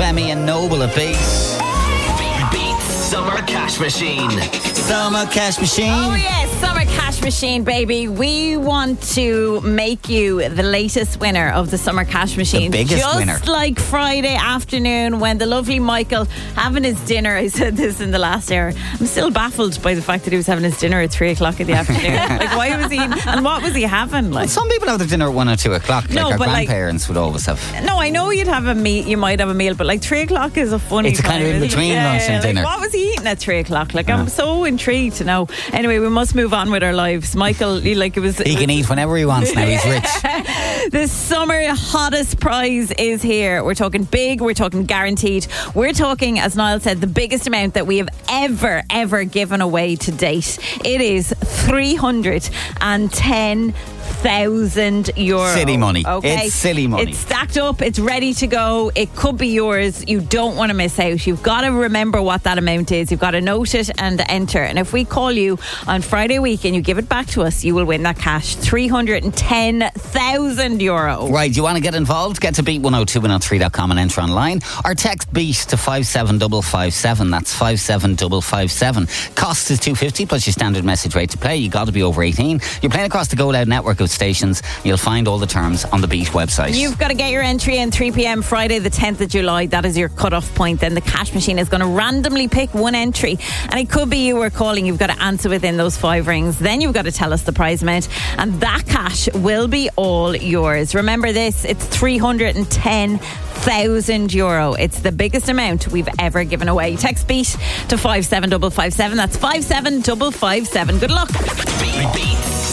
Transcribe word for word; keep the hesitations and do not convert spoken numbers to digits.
Lemmy and Noble at Beat. Beat Summer Cash Machine. Summer Cash Machine. Oh yes, Summer Cash Machine, baby. We want to make you the latest winner of the Summer Cash Machine. The biggest Just winner. like Friday afternoon when the lovely Michael having his dinner. I said this in the last hour. I'm still baffled by the fact that he was having his dinner at three o'clock in the afternoon. Like, why was he? And what was he having? Like, Some people have their dinner at one or two o'clock. Like No, our but like- grandparents would always have. no, I know you'd have a meal. You might have a meal, but like three o'clock is a funny. It's a kind of time, in isn't it? between Yeah, lunch yeah, and like, dinner. what was he eating at three o'clock? Like, I'm so intrigued to know. Anyway, we must move on with our lives. Michael, he, like it was. He can eat whenever he wants now. He's rich. The summer hottest prize is here. We're talking big, we're talking guaranteed. We're talking, as Niall said, the biggest amount that we have ever, ever given away to date. It is three hundred ten thousand euro. Silly money. Okay. It's silly money. It's stacked up, it's ready to go. It could be yours. You don't want to miss out. You've got to remember what that amount is. You've got to note it and enter. And if we call you on Friday week and you give it back to us, you will win that cash. three hundred ten thousand euro. Right, you want to get involved? Get to beat one oh two one oh three dot com and enter online. Or text BEAT to five seven five five seven. That's five seven five five seven. Cost is two fifty plus your standard message rate to play. You got to be over eighteen. You're playing across the Go Loud network of stations. You'll find all the terms on the BEAT website. You've got to get your entry in three p.m. Friday the tenth of July. That is your cut-off point. Then the cash machine is going to randomly pick one entry, and it could be you were calling. You've got to answer within those five rings. Then you've got to tell us the prize amount, and that cash will be all yours. Remember this, it's three hundred ten thousand euro. It's the biggest amount we've ever given away. Text BEAT to five seven five five seven. That's five seven five five seven. Good luck. Beat. Beat.